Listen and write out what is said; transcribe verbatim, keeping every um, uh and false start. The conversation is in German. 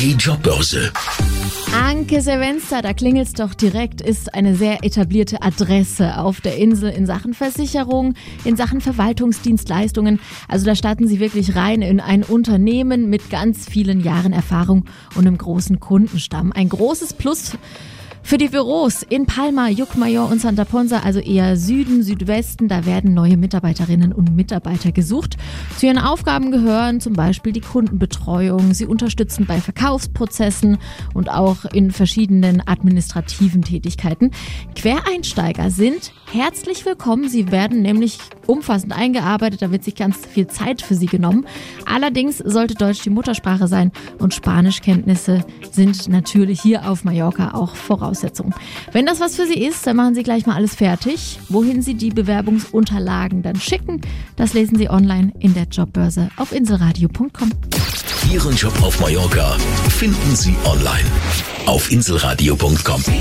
Die Jobbörse. Anke Sevenster, da klingelt's doch direkt, ist eine sehr etablierte Adresse auf der Insel in Sachen Versicherung, in Sachen Verwaltungsdienstleistungen. Also da starten Sie wirklich rein in ein Unternehmen mit ganz vielen Jahren Erfahrung und einem großen Kundenstamm. Ein großes Plus für die Büros in Palma, Llucmajor und Santa Ponsa, also eher Süden, Südwesten, da werden neue Mitarbeiterinnen und Mitarbeiter gesucht. Zu ihren Aufgaben gehören zum Beispiel die Kundenbetreuung. Sie unterstützen bei Verkaufsprozessen und auch in verschiedenen administrativen Tätigkeiten. Quereinsteiger sind herzlich willkommen. Sie werden nämlich umfassend eingearbeitet, da wird sich ganz viel Zeit für sie genommen. Allerdings sollte Deutsch die Muttersprache sein und Spanischkenntnisse sind natürlich hier auf Mallorca auch Voraussetzung. Wenn das was für Sie ist, dann machen Sie gleich mal alles fertig. Wohin Sie die Bewerbungsunterlagen dann schicken, das lesen Sie online in der Jobbörse auf inselradio punkt com. Ihren Job auf Mallorca finden Sie online auf inselradio punkt com.